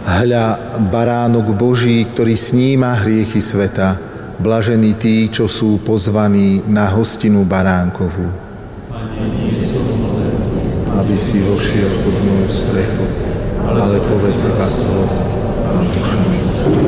Hľa, baránok Boží, ktorý sníma hriechy sveta, blažení tí, čo sú pozvaní na hostinu baránkovú. Aby si vošiel pod moju strechu, ale povedz iba slovo a duša mi.